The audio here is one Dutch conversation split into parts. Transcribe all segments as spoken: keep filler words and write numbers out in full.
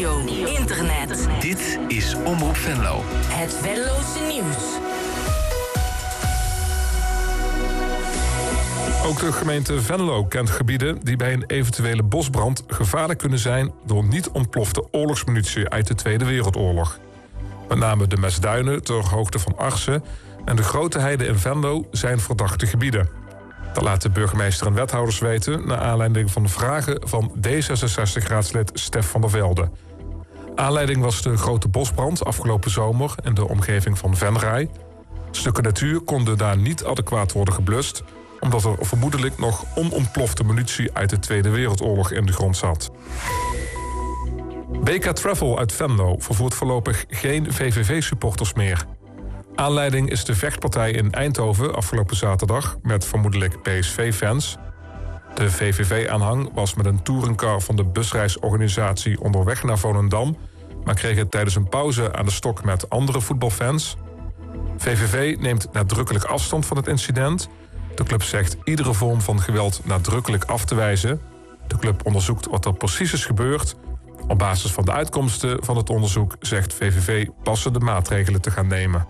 radio, internet. Dit is Omroep Venlo. Het Venlose nieuws. Ook de gemeente Venlo kent gebieden die bij een eventuele bosbrand gevaarlijk kunnen zijn door niet ontplofte oorlogsmunitie uit de Tweede Wereldoorlog. Met name de Mesduinen ter hoogte van Arsen en de Grote Heide in Venlo zijn verdachte gebieden. Dat laat de burgemeester en wethouders weten naar aanleiding van vragen van D zesenzestig-raadslid Stef van der Velde. Aanleiding was de grote bosbrand afgelopen zomer in de omgeving van Venray. Stukken natuur konden daar niet adequaat worden geblust, omdat er vermoedelijk nog onontplofte munitie uit de Tweede Wereldoorlog in de grond zat. B K Travel uit Venlo vervoert voorlopig geen V V V-supporters meer. Aanleiding is de vechtpartij in Eindhoven afgelopen zaterdag met vermoedelijk P S V-fans. De V V V-aanhang was met een touringcar van de busreisorganisatie onderweg naar Volendam, maar kreeg het tijdens een pauze aan de stok met andere voetbalfans. V V V neemt nadrukkelijk afstand van het incident. De club zegt iedere vorm van geweld nadrukkelijk af te wijzen. De club onderzoekt wat er precies is gebeurd. Op basis van de uitkomsten van het onderzoek zegt V V V passende maatregelen te gaan nemen.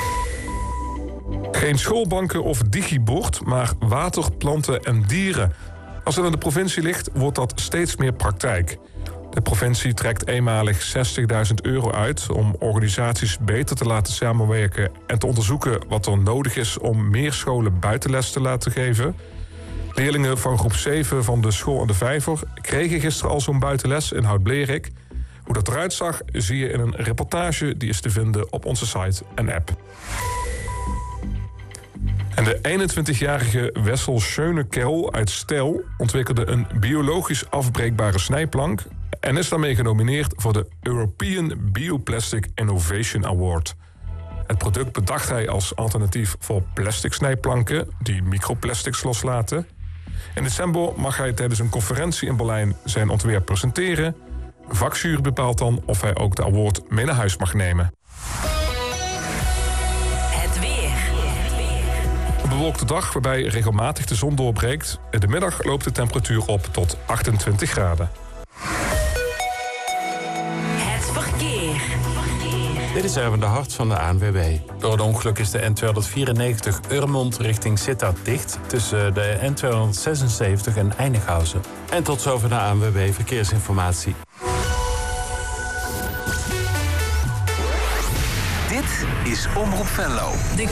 Geen schoolbanken of digibord, maar water, planten en dieren. Als het aan de provincie ligt, wordt dat steeds meer praktijk. De provincie trekt eenmalig zestigduizend euro uit om organisaties beter te laten samenwerken en te onderzoeken wat er nodig is om meer scholen buitenles te laten geven. Leerlingen van groep zeven van de school aan de Vijver kregen gisteren al zo'n buitenles in Hout-Blerik. Hoe dat eruit zag, zie je in een reportage die is te vinden op onze site en app. En de eenentwintigjarige Wessel Schönekerl uit Stel ontwikkelde een biologisch afbreekbare snijplank en is daarmee genomineerd voor de European Bioplastic Innovation Award. Het product bedacht hij als alternatief voor plastic snijplanken die microplastics loslaten. In december mag hij tijdens een conferentie in Berlijn zijn ontwerp presenteren. Een vakjury bepaalt dan of hij ook de award mee naar huis mag nemen. Het weer. Een bewolkte dag waarbij regelmatig de zon doorbreekt. In de middag loopt de temperatuur op tot achtentwintig graden. Het verkeer. Dit is Erwin de Hart van de A N W B. Door het ongeluk is de N tweehonderdvierennegentig Urmond richting Sittard dicht tussen de N tweehonderdzesenzeventig en Einighausen. En tot zover de A N W B Verkeersinformatie. Dit is Omroep Venlo. De